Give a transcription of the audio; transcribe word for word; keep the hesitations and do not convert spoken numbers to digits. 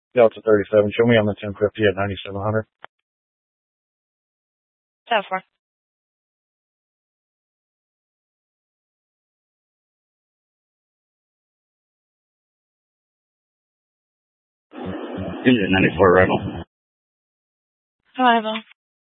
Delta thirty-seven, show me on the ten fifty at ninety-seven hundred. So far. Engine ninety-four arrival. Arrival.